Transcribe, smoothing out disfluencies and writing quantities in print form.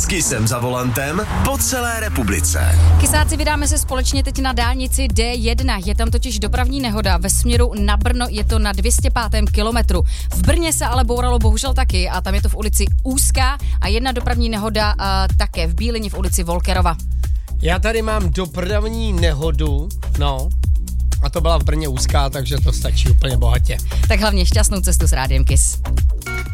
S Kissem za volantem po celé republice. Kysáci, vydáme se společně teď na dálnici D1. Je tam totiž dopravní nehoda ve směru na Brno, je to na 205. kilometru. V Brně se ale bouralo bohužel taky a tam je to v ulici Úzká a jedna dopravní nehoda také v Bílině v ulici Volkerova. Já tady mám dopravní nehodu, a to byla v Brně Úzká, takže to stačí úplně bohatě. Tak hlavně šťastnou cestu s Rádiem Kiss.